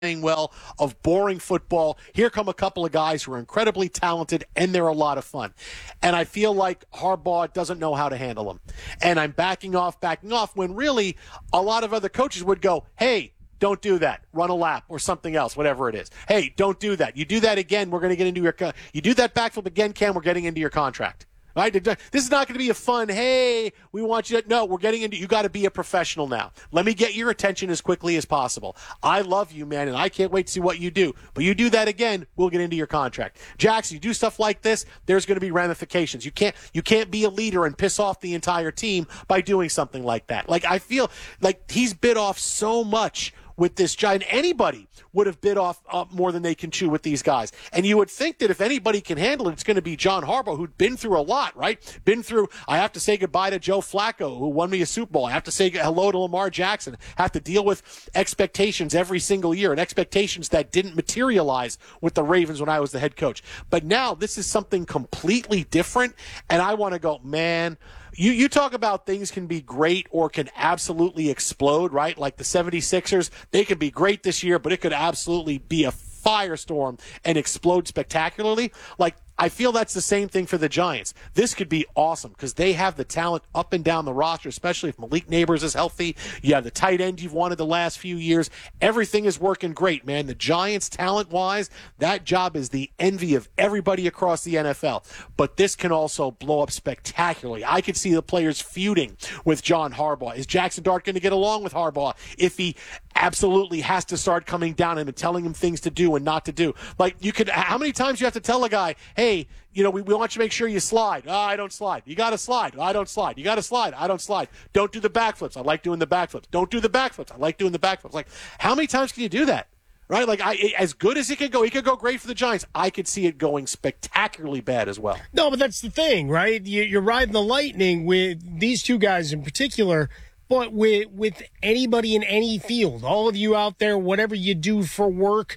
playing well, of boring football. Here come a couple of guys who are incredibly talented, and they're a lot of fun. And I feel like Harbaugh doesn't know how to handle them. And I'm backing off, when really a lot of other coaches would go, hey, don't do that. Run a lap or something else, whatever it is. Hey, don't do that. You do that again, we're going to get into your you do that backflip again, Cam, we're getting into your contract. Right? This is not going to be a fun, hey, we want you to, no, we're getting into, you got to be a professional now. Let me get your attention as quickly as possible. I love you, man, and I can't wait to see what you do. But you do that again, we'll get into your contract. Jackson, you do stuff like this, there's going to be ramifications. You can't be a leader and piss off the entire team by doing something like that. Like, I feel like he's bit off so much with this giant. Anybody would have bit off more than they can chew with these guys. And you would think that if anybody can handle it, it's going to be John Harbaugh, who'd been through a lot, right? Been through, I have to say goodbye to Joe Flacco, who won me a Super Bowl. I have to say hello to Lamar Jackson. Have to deal with expectations every single year, and expectations that didn't materialize with the Ravens when I was the head coach. But now this is something completely different, and I want to go, man, You talk about things can be great or can absolutely explode, right? Like the 76ers, they can be great this year, but it could absolutely be a firestorm and explode spectacularly. Like, I feel that's the same thing for the Giants. This could be awesome because they have the talent up and down the roster, especially if Malik Neighbors is healthy. You have the tight end you've wanted the last few years. Everything is working great, man. The Giants, talent-wise, that job is the envy of everybody across the NFL. But this can also blow up spectacularly. I could see the players feuding with John Harbaugh. Is Jackson Dart going to get along with Harbaugh if he absolutely has to start coming down on him and telling him things to do and not to do? Like, how many times you have to tell a guy, hey, we want you to make sure you slide. Oh, I don't slide. You got to slide. I don't slide. You got to slide. I don't slide. Don't do the backflips. I like doing the backflips. Don't do the backflips. I like doing the backflips. Like, how many times can you do that? Right? Like, as good as it could go great for the Giants. I could see it going spectacularly bad as well. No, but that's the thing, right? You're riding the lightning with these two guys in particular, but with anybody in any field, all of you out there, whatever you do for work,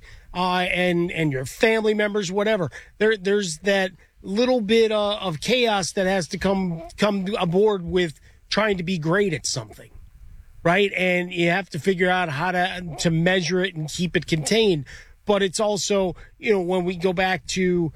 and your family members, whatever, there's that little bit of chaos that has to come aboard with trying to be great at something, right? And you have to figure out how to measure it and keep it contained. But it's also, when we go back to,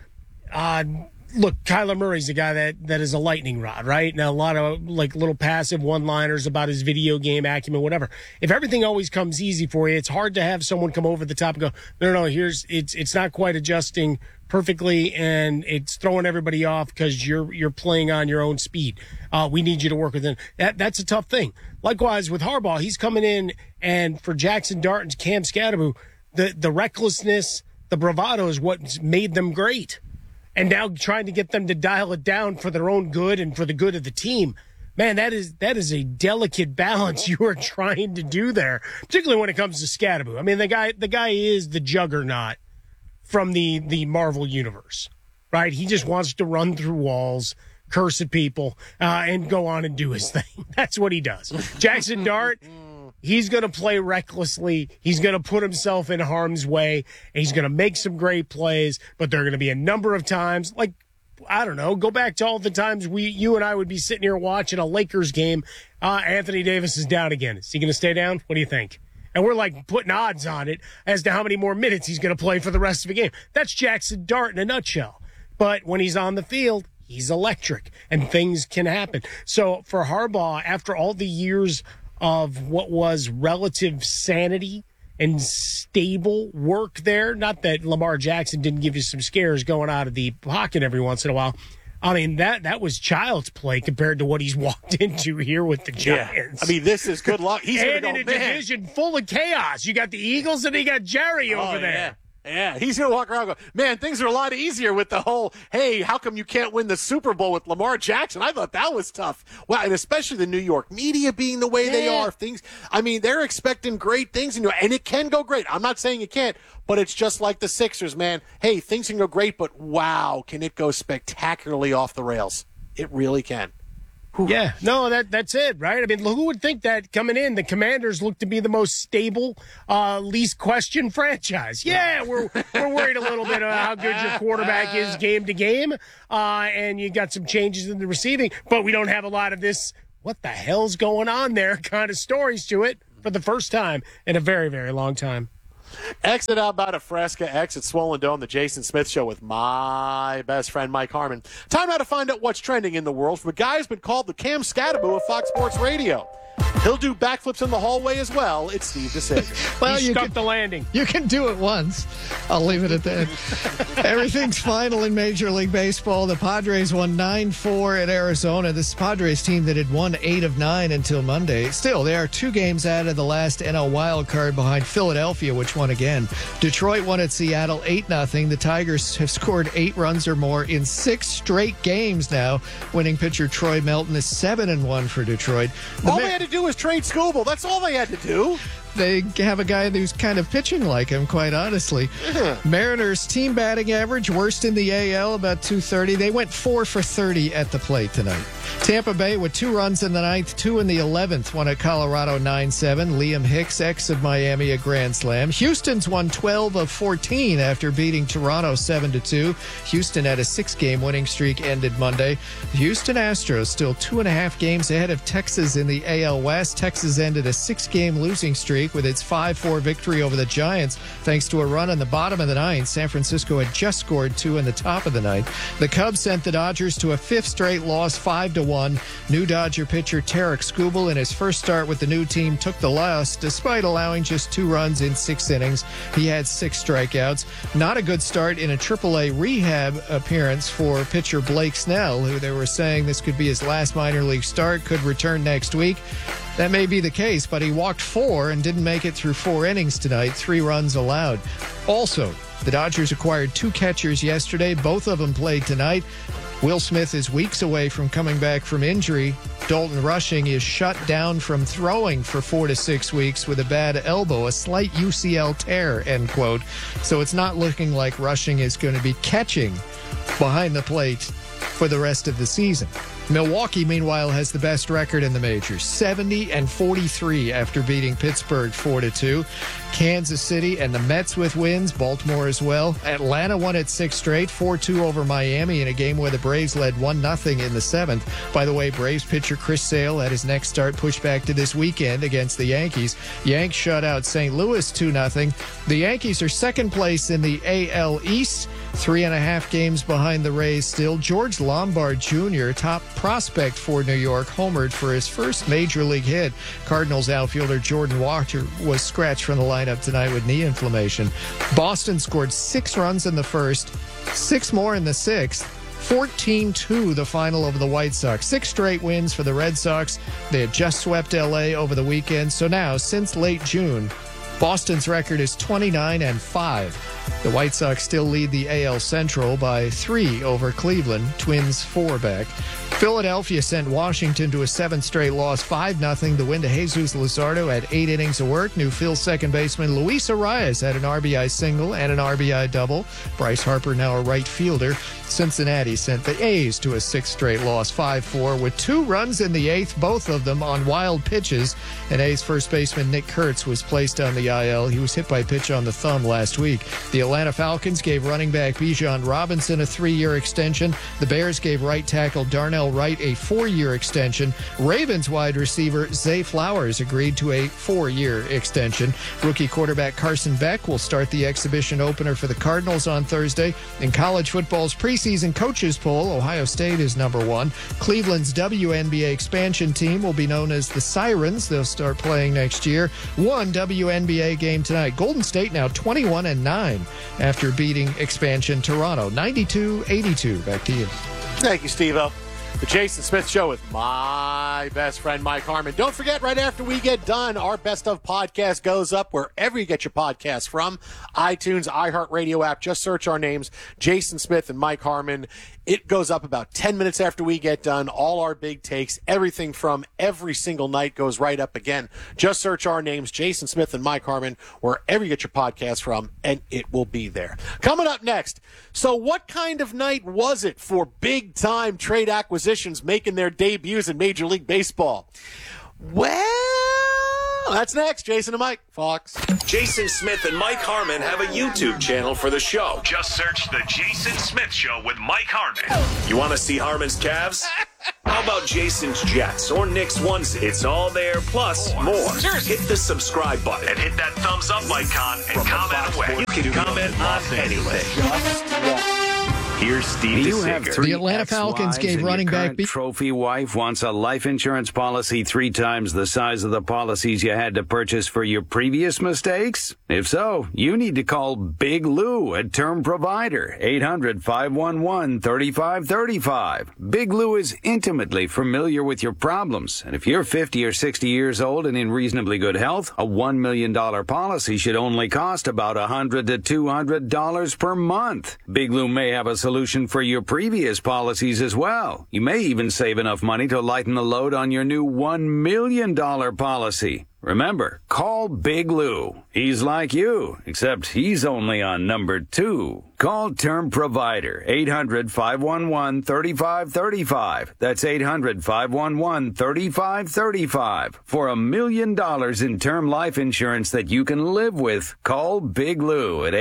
look, Kyler Murray's the guy that is a lightning rod, right? Now, a lot of like little passive one-liners about his video game acumen, whatever. If everything always comes easy for you, it's hard to have someone come over the top and go, no, it's not quite adjusting perfectly, and it's throwing everybody off because you're playing on your own speed. We need you to work with it. That's a tough thing. Likewise with Harbaugh, he's coming in, and for Jackson Dart and Cam Scatterbo, the recklessness, the bravado is what's made them great. And now trying to get them to dial it down for their own good and for the good of the team. Man, that is a delicate balance you are trying to do there, particularly when it comes to Scatterbo. I mean, the guy is the juggernaut from the Marvel universe, right? He just wants to run through walls, curse at people, and go on and do his thing. That's what he does. Jackson Dart, he's going to play recklessly. He's going to put himself in harm's way. And he's going to make some great plays, but there are going to be a number of times, like, I don't know, go back to all the times you and I would be sitting here watching a Lakers game. Anthony Davis is down again. Is he going to stay down? What do you think? And we're like putting odds on it as to how many more minutes he's going to play for the rest of the game. That's Jackson Dart in a nutshell. But when he's on the field, he's electric, and things can happen. So for Harbaugh, after all the years of what was relative sanity and stable work there, not that Lamar Jackson didn't give you some scares going out of the pocket every once in a while. I mean, that was child's play compared to what he's walked into here with the Giants. Yeah. I mean, this is good luck. He's and going to go, in a division full of chaos. You got the Eagles and you got Jerry over there. Yeah, he's going to walk around and go, man, things are a lot easier with the whole, hey, how come you can't win the Super Bowl with Lamar Jackson? I thought that was tough. Well, and especially the New York media being the way they are. They're expecting great things, and it can go great. I'm not saying it can't, but it's just like the Sixers, man. Hey, things can go great, but wow, can it go spectacularly off the rails? It really can. Yeah, no, that's it, right? I mean, who would think that coming in, the Commanders look to be the most stable, least questioned franchise? Yeah, we're worried a little bit about how good your quarterback is game to game, and you got some changes in the receiving, but we don't have a lot of this, what the hell's going on there kind of stories to it for the first time in a very, very long time. Exit Alberta Fresca, exit Swollen Dome, the Jason Smith Show with my best friend Mike Harmon. Time now to find out what's trending in the world from a guy who's been called the Cam Scatterbo of Fox Sports Radio. He'll do backflips in the hallway as well. It's Steve DeSager. Well, you stuck the landing. You can do it once. I'll leave it at that. Everything's final in Major League Baseball. The Padres won 9-4 at Arizona. This Padres team that had won 8 of 9 until Monday. Still, they are 2 games out of the last NL wild card behind Philadelphia, which won again. Detroit won at Seattle 8-0. The Tigers have scored 8 runs or more in 6 straight games now. Winning pitcher Troy Melton is 7-1 for Detroit. All they had to do was trade Skubal. That's all they had to do. They have a guy who's kind of pitching like him, quite honestly. Mariners team batting average, worst in the AL, about .230. They went 4 for 30 at the plate tonight. Tampa Bay with 2 runs in the 9th, 2 in the 11th, won at Colorado 9-7. Liam Hicks, ex of Miami, a grand slam. Houston's won 12 of 14 after beating Toronto 7-2. Houston had a 6-game winning streak ended Monday. The Houston Astros still 2.5 games ahead of Texas in the AL West. Texas ended a 6-game losing streak with its 5-4 victory over the Giants thanks to a run in the bottom of the 9th. San Francisco had just scored 2 in the top of the 9th. The Cubs sent the Dodgers to a 5th straight loss, 5-1. New Dodger pitcher Tarek Skubal in his first start with the new team took the loss despite allowing just 2 runs in 6 innings. He had 6 strikeouts. Not a good start in a AAA rehab appearance for pitcher Blake Snell, who they were saying this could be his last minor league start, could return next week. That may be the case, but he walked 4 and didn't make it through 4 innings tonight, 3 runs allowed. Also, the Dodgers acquired 2 catchers yesterday. Both of them played tonight. Will Smith is weeks away from coming back from injury. Dalton Rushing is shut down from throwing for 4 to 6 weeks with a bad elbow, a slight UCL tear, end quote. So it's not looking like Rushing is going to be catching behind the plate for the rest of the season. Milwaukee, meanwhile, has the best record in the majors, 70-43 after beating Pittsburgh 4-2. Kansas City and the Mets with wins, Baltimore as well. Atlanta won at 6 straight, 4-2 over Miami in a game where the Braves led 1-0 in the 7th. By the way, Braves pitcher Chris Sale had his next start pushed back to this weekend against the Yankees. Yanks shut out St. Louis 2-0. The Yankees are second place in the AL East, 3.5 games behind the Rays still. George Lombard Jr., top prospect for New York, homered for his first major league hit. Cardinals outfielder Jordan Walker was scratched from the lineup tonight with knee inflammation. Boston scored 6 runs in the first, 6 more in the 6th. 14-2 the final over the White Sox. 6 straight wins for the Red Sox. They had just swept L.A. over the weekend. So now, since late June, Boston's record is 29-5. The White Sox still lead the AL Central by 3 over Cleveland, Twins 4 back. Philadelphia sent Washington to a 7th straight loss, 5-0. The win to Jesus Luzardo had 8 innings of work. New Phil second baseman Luis Arias had an RBI single and an RBI double. Bryce Harper now a right fielder. Cincinnati sent the A's to a 6th straight loss, 5-4, with 2 runs in the 8th, both of them on wild pitches. And A's first baseman Nick Kurtz was placed on the IL. He was hit by a pitch on the thumb last week. The Atlanta Falcons gave running back Bijan Robinson a 3-year extension. The Bears gave right tackle Darnell Wright a 4-year extension. Ravens wide receiver Zay Flowers agreed to a 4-year extension. Rookie quarterback Carson Beck will start the exhibition opener for the Cardinals on Thursday. In college football's preseason coaches poll, Ohio State is number 1. Cleveland's WNBA expansion team will be known as the Sirens. They'll start playing next year. 1 WNBA game tonight. Golden State now 21-9 after beating expansion Toronto 92-82. Back to you. Thank you, Steve-O. The Jason Smith Show with my best friend, Mike Harmon. Don't forget, right after we get done, our Best of podcast goes up wherever you get your podcasts from. iTunes, iHeartRadio app. Just search our names, Jason Smith and Mike Harmon. It goes up about 10 minutes after we get done. All our big takes, everything from every single night goes right up again. Just search our names, Jason Smith and Mike Harmon, wherever you get your podcast from, and it will be there. Coming up next, so what kind of night was it for big-time trade acquisitions making their debuts in Major League Baseball? Well, that's next. Jason and Mike, Fox. Jason Smith and Mike Harmon have a YouTube channel for the show. Just search The Jason Smith Show with Mike Harmon. You want to see Harmon's calves? How about Jason's Jets or Nick's onesie? It's all there, plus more. Hit the subscribe button and hit that thumbs up icon and comment away. You can comment on anything. Here's Steve DeSinger. The Atlanta Falcons gave running back trophy wife wants a life insurance policy 3 times the size of the policies you had to purchase for your previous mistakes? If so, you need to call Big Lou at Term Provider, 800-511-3535. Big Lou is intimately familiar with your problems, and if you're 50 or 60 years old and in reasonably good health, a $1 million policy should only cost about $100 to $200 per month. Big Lou may have a solution for your previous policies as well. You may even save enough money to lighten the load on your new $1 million policy. Remember, call Big Lou. He's like you, except he's only on number 2. Call Term Provider, 800-511-3535. That's 800-511-3535. For $1 million in term life insurance that you can live with, call Big Lou at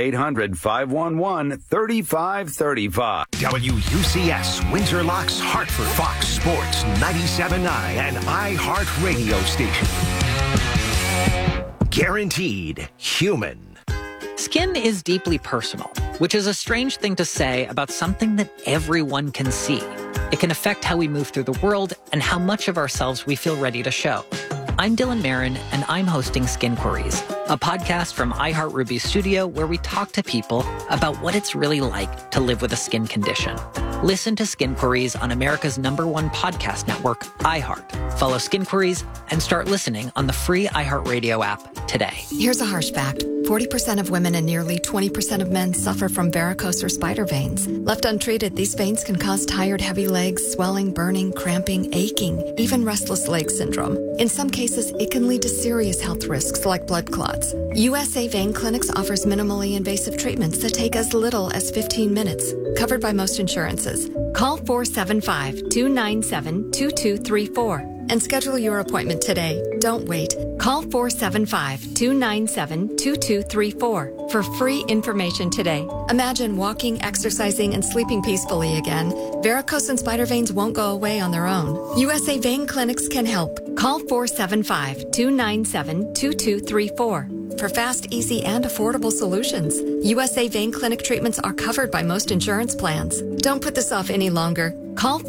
800-511-3535. WUCS, Windsor Locks, Hartford, Fox Sports 97.9 and iHeart Radio Station. Guaranteed human. Skin is deeply personal, which is a strange thing to say about something that everyone can see. It can affect how we move through the world and how much of ourselves we feel ready to show. I'm Dylan Marin, and I'm hosting Skin Queries, a podcast from iHeart Ruby's studio where we talk to people about what it's really like to live with a skin condition. Listen to Skin Queries on America's #1 podcast network, iHeart. Follow Skin Queries and start listening on the free iHeartRadio app today. Here's a harsh fact. 40% of women and nearly 20% of men suffer from varicose or spider veins. Left untreated, these veins can cause tired, heavy legs, swelling, burning, cramping, aching, even restless leg syndrome. In some cases, it can lead to serious health risks like blood clots. USA Vein Clinics offers minimally invasive treatments that take as little as 15 minutes, covered by most insurances. Call 475-297-2234 and schedule your appointment today. Don't wait. Call 475-297-2234 for free information today. Imagine walking, exercising, and sleeping peacefully again. Varicose and spider veins won't go away on their own. USA Vein Clinics can help. Call 475-297-2234 for fast, easy, and affordable solutions. USA Vein Clinic treatments are covered by most insurance plans. Don't put this off any longer. Call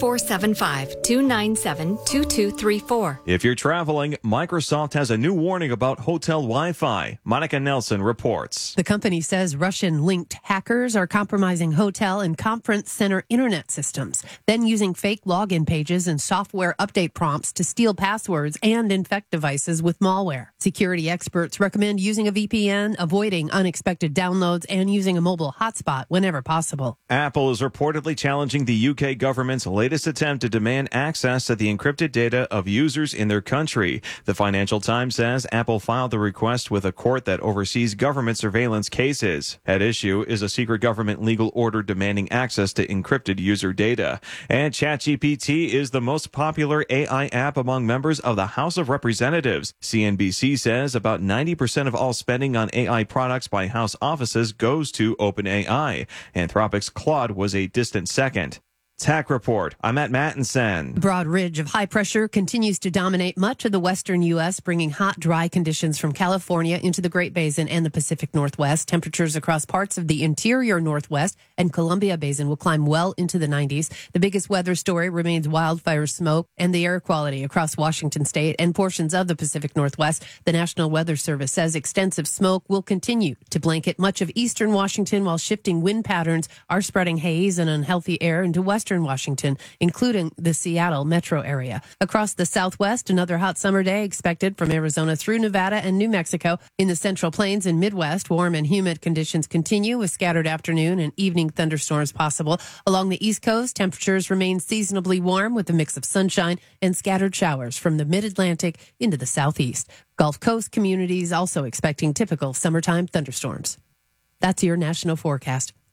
475-297-2234. If you're traveling, Microsoft has a new warning about hotel Wi-Fi. Monica Nelson reports. The company says Russian-linked hackers are compromising hotel and conference center internet systems, then using fake login pages and software update prompts to steal passwords and infect devices with malware. Security experts recommend using a VPN, avoiding unexpected downloads, and using a mobile hotspot whenever possible. Apple is reportedly challenging the UK government's latest attempt to demand access to the encrypted data of users in their country. The Financial Times says Apple filed the request with a court that oversees government surveillance cases. At issue is a secret government legal order demanding access to encrypted user data. And ChatGPT is the most popular AI app among members of the House of Representatives. CNBC says about 90% of all spending on AI products by House offices goes to OpenAI. Anthropic's Claude was a distant second. Tech Report. I'm at Mattinson. The broad ridge of high pressure continues to dominate much of the western U.S., bringing hot, dry conditions from California into the Great Basin and the Pacific Northwest. Temperatures across parts of the interior Northwest and Columbia Basin will climb well into the 90s. The biggest weather story remains wildfire smoke and the air quality across Washington state and portions of the Pacific Northwest. The National Weather Service says extensive smoke will continue to blanket much of eastern Washington, while shifting wind patterns are spreading haze and unhealthy air into western Washington, including the Seattle metro area. Across the Southwest, another hot summer day expected from Arizona through Nevada and New Mexico. In the Central Plains and Midwest, warm and humid conditions continue with scattered afternoon and evening thunderstorms possible. Along the East Coast, temperatures remain seasonably warm with a mix of sunshine and scattered showers from the mid-Atlantic into the Southeast. Gulf Coast communities also expecting typical summertime thunderstorms. That's your national forecast.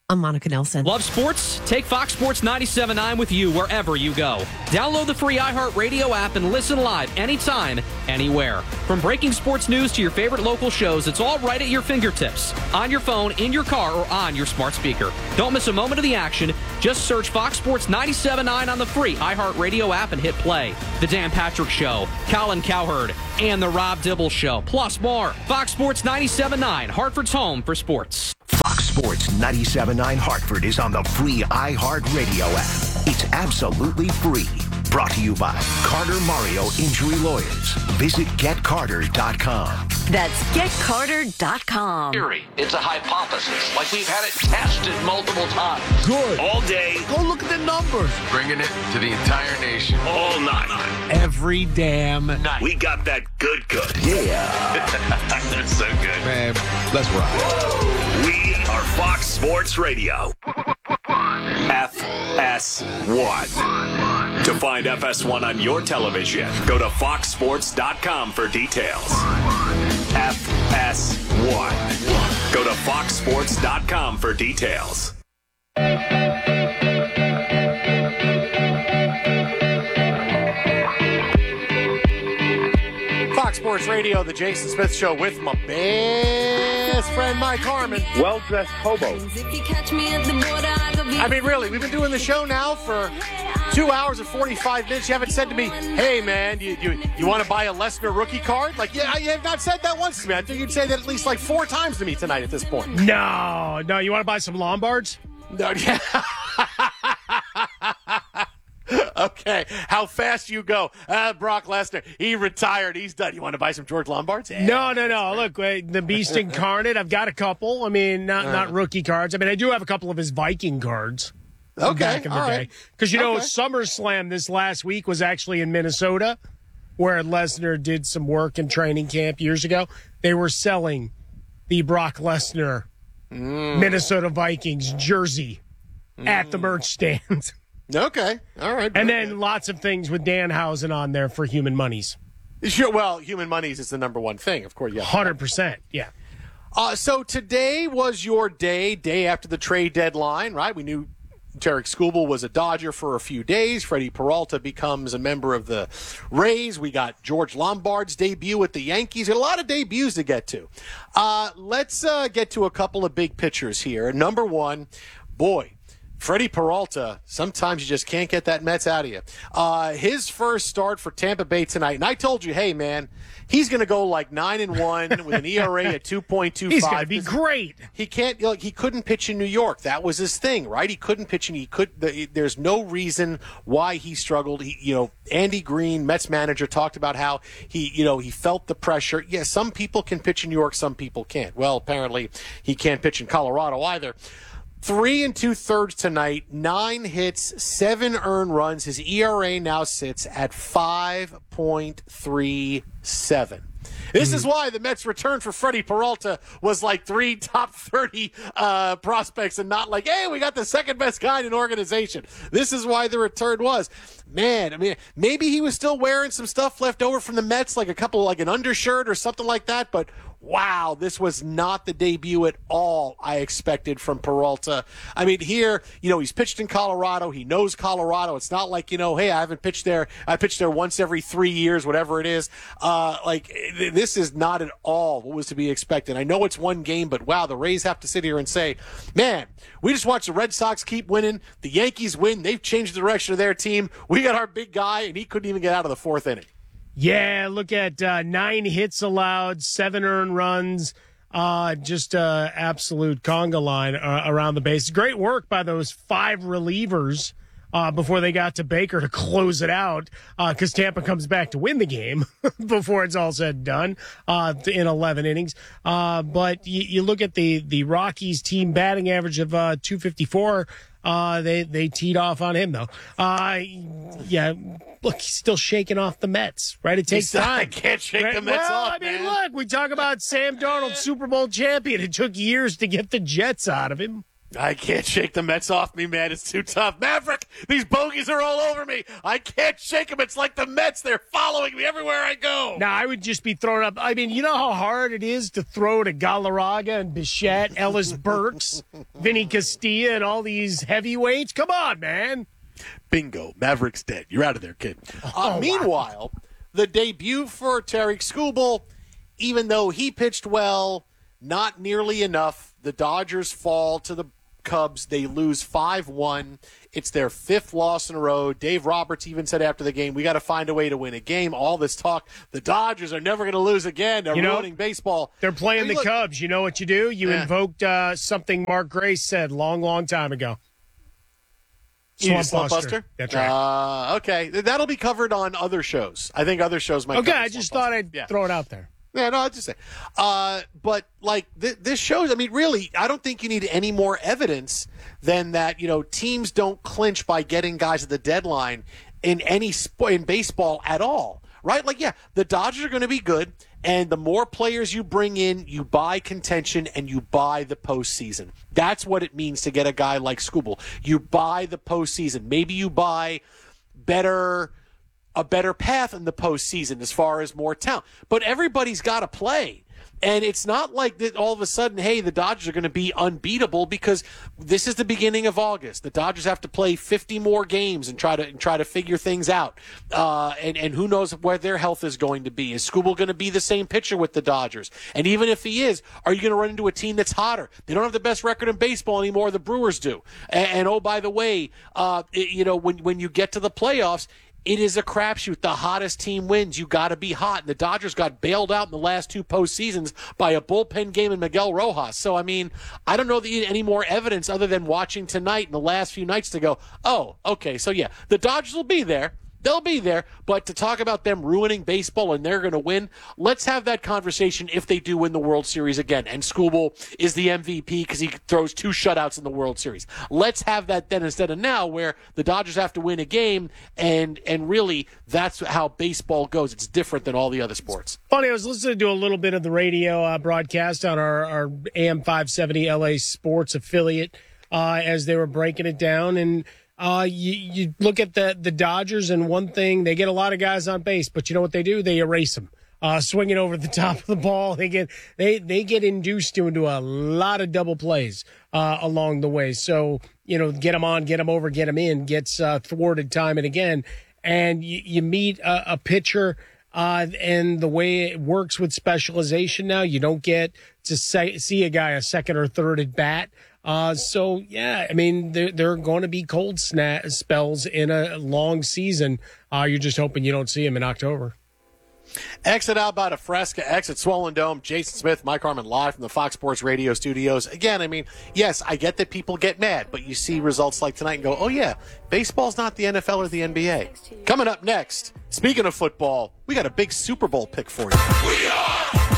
I'm Monica Nelson. Love sports? Take Fox Sports 97.9 with you wherever you go. Download the free iHeartRadio app and listen live anytime, anywhere. From breaking sports news to your favorite local shows, it's all right at your fingertips. On your phone, in your car, or on your smart speaker. Don't miss a moment of the action. Just search Fox Sports 97.9 on the free iHeartRadio app and hit play. The Dan Patrick Show, Colin Cowherd, and The Rob Dibble Show, plus more. Fox Sports 97.9, Hartford's home for sports. Fox Sports 97.9 Hartford is on the free iHeartRadio app. It's absolutely free. Brought to you by Carter Mario Injury Lawyers. Visit GetCarter.com. That's GetCarter.com. Theory. It's a hypothesis. Like we've had it tested multiple times. Good. All day. Go look at the numbers. Bringing it to the entire nation. All night. Every damn night. We got that good. Yeah. That's so good. Man, let's rock. We are Fox Sports Radio. FS1. To find FS1 on your television, go to foxsports.com for details. FS1. Go to foxsports.com for details. Fox Sports Radio, the Jason Smith Show with my best friend Mike Harmon. Well-dressed hobo. I mean, really, we've been doing the show now for 2 hours and 45 minutes. You haven't said to me, hey, man, you want to buy a Lesnar rookie card? Like, yeah, you have not said that once to me. I think you'd say that at least like 4 times to me tonight at this point. No, you want to buy some Lombards? No, yeah. Okay, how fast you go. Brock Lesnar, he retired. He's done. You want to buy some George Lombards? Yeah. No. Look, the Beast Incarnate, I've got a couple. I mean, not rookie cards. I mean, I do have a couple of his Viking cards. Okay, back in the day. Because, SummerSlam this last week was actually in Minnesota, where Lesnar did some work in training camp years ago. They were selling the Brock Lesnar Minnesota Vikings jersey at the merch stand. Okay, all right. And then lots of things with Danhausen on there for Human Monies. Sure, well, Human Monies is the number one thing, of course. Yeah, 100%, yeah. So today was your day after the trade deadline, right? We knew Tarek Skubal was a Dodger for a few days. Freddie Peralta becomes a member of the Rays. We got George Lombard's debut with the Yankees. A lot of debuts to get to. Let's get to a couple of big pitchers here. Number one, boy, Freddie Peralta, sometimes you just can't get that Mets out of you. His first start for Tampa Bay tonight, and I told you, hey, man, he's going to go like 9-1 with an ERA at 2.25. He's going to be great. He can't, he couldn't pitch in New York. That was his thing, right? He couldn't pitch, and there's no reason why he struggled. Andy Green, Mets manager, talked about how he felt the pressure. Yeah, some people can pitch in New York, some people can't. Well, apparently he can't pitch in Colorado either. 3 2/3 tonight, 9 hits, 7 earned runs. His ERA now sits at 5.37. This is why the Mets' return for Freddie Peralta was like 3 top 30 prospects and not like, hey, we got the second best guy in an organization. This is why the return was. Man, I mean, maybe he was still wearing some stuff left over from the Mets, like an undershirt or something like that, but wow, this was not the debut at all I expected from Peralta. I mean, here, he's pitched in Colorado. He knows Colorado. It's not like, hey, I haven't pitched there. I pitched there once every 3 years, whatever it is. This is not at all what was to be expected. I know it's one game, but wow, the Rays have to sit here and say, man, we just watched the Red Sox keep winning. The Yankees win. They've changed the direction of their team. We got our big guy, and he couldn't even get out of the 4th inning. Yeah, look at 9 hits allowed, 7 earned runs, just absolute conga line around the base. Great work by those 5 relievers before they got to Baker to close it out because Tampa comes back to win the game before it's all said and done in 11 innings. But you look at the Rockies team batting average of 254. They teed off on him, though. Yeah, look, he's still shaking off the Mets, right? It takes time. I can't shake the Mets off, I mean, look, we talk about Sam Darnold, Super Bowl champion. It took years to get the Jets out of him. I can't shake the Mets off me, man. It's too tough. Maverick, these bogeys are all over me. I can't shake them. It's like the Mets. They're following me everywhere I go. Now, I would just be thrown up. I mean, you know how hard it is to throw to Galarraga and Bichette, Ellis Burks, Vinny Castilla, and all these heavyweights? Come on, man. Bingo. Maverick's dead. You're out of there, kid. Meanwhile, the debut for Tariq Skubal, even though he pitched well, not nearly enough. The Dodgers fall to the Cubs. They lose 5-1. It's their 5th loss in a row. Dave Roberts even said after the game, we got to find a way to win a game. All this talk, the Dodgers are never going to lose again. They're ruining baseball. They're playing the Cubs. You know what you do? You invoked something Mark Grace said long time ago. Slump Buster? That's right. Okay. That'll be covered on other shows. I think other shows might. Okay, I just thought I'd throw it out there. Yeah, no, I'd just say. But, like, this shows, I mean, really, I don't think you need any more evidence than that, teams don't clinch by getting guys at the deadline in any sport, in baseball at all, right? Like, yeah, the Dodgers are going to be good, and the more players you bring in, you buy contention and you buy the postseason. That's what it means to get a guy like Skubal. You buy the postseason. Maybe you buy a better path in the postseason as far as more talent. But everybody's got to play. And it's not like that all of a sudden, hey, the Dodgers are going to be unbeatable, because this is the beginning of August. The Dodgers have to play 50 more games and try to figure things out. And who knows where their health is going to be. Is Skubal going to be the same pitcher with the Dodgers? And even if he is, are you going to run into a team that's hotter? They don't have the best record in baseball anymore. The Brewers do. And oh, by the way, when you get to the playoffs, it is a crapshoot. The hottest team wins. You got to be hot. And the Dodgers got bailed out in the last 2 postseasons by a bullpen game in Miguel Rojas. So, I mean, I don't know that you need any more evidence other than watching tonight and the last few nights to go, oh, okay, so yeah, the Dodgers will be there. They'll be there, but to talk about them ruining baseball and they're going to win, let's have that conversation if they do win the World Series again. And Skubal is the MVP because he throws 2 shutouts in the World Series. Let's have that then instead of now, where the Dodgers have to win a game, and really that's how baseball goes. It's different than all the other sports. Funny, I was listening to a little bit of the radio broadcast on our AM 570 LA Sports affiliate as they were breaking it down, and you look at the Dodgers, and one thing, they get a lot of guys on base, but you know what they do? They erase them. Swinging over the top of the ball, they get induced into a lot of double plays along the way. So, get them on, get them over, get them in, gets thwarted time and again. And you meet a pitcher, and the way it works with specialization now, you don't get to see a guy a second or third at bat. So, yeah, I mean, there are going to be cold spells in a long season. You're just hoping you don't see them in October. Exit Alberta Fresca, exit Swollen Dome. Jason Smith, Mike Harmon, live from the Fox Sports Radio studios. Again, I mean, yes, I get that people get mad, but you see results like tonight and go, oh, yeah, baseball's not the NFL or the NBA. Coming up next, speaking of football, we got a big Super Bowl pick for you. We are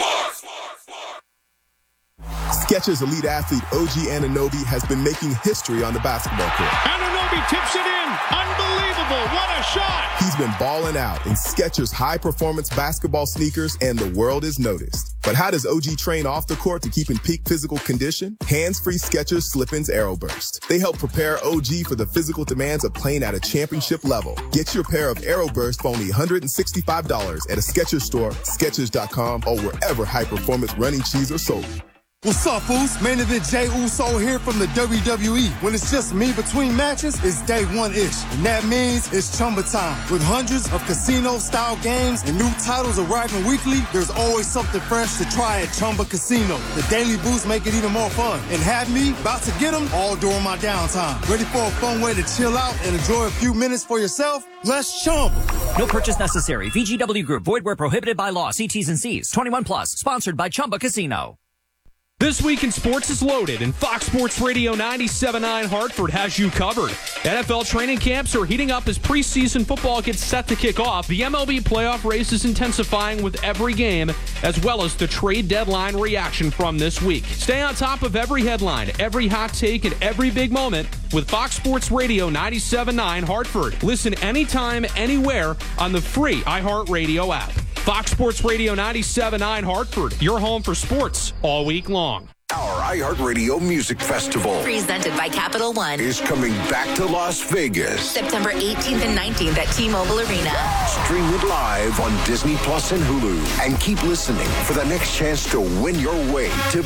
Skechers elite athlete OG Anunoby has been making history on the basketball court. Anunoby tips it in. Unbelievable. What a shot. He's been balling out in Skechers high-performance basketball sneakers, and the world has noticed. But how does OG train off the court to keep in peak physical condition? Hands-free Skechers Slip-ins Aeroburst. They help prepare OG for the physical demands of playing at a championship level. Get your pair of Aeroburst for only $165 at a Skechers store, Skechers.com, or wherever high-performance running shoes are sold. What's up, fools? Main event Jey Uso here from the WWE. When it's just me between matches, it's day one-ish. And that means it's Chumba time. With hundreds of casino-style games and new titles arriving weekly, there's always something fresh to try at Chumba Casino. The daily boosts make it even more fun. And have me about to get them all during my downtime. Ready for a fun way to chill out and enjoy a few minutes for yourself? Let's Chumba. No purchase necessary. VGW Group. Void where prohibited by law. See T's and C's. 21 plus. Sponsored by Chumba Casino. This Week in Sports is loaded, and Fox Sports Radio 97.9 Hartford has you covered. NFL training camps are heating up as preseason football gets set to kick off. The MLB playoff race is intensifying with every game, as well as the trade deadline reaction from this week. Stay on top of every headline, every hot take, and every big moment with Fox Sports Radio 97.9 Hartford. Listen anytime, anywhere on the free iHeartRadio app. Fox Sports Radio 97.9 Hartford, your home for sports all week long. Our iHeartRadio Music Festival Presented by Capital One. is coming back to Las Vegas. September 18th and 19th at T-Mobile Arena. Stream it live on Disney Plus and Hulu. And keep listening for the next chance to win your way to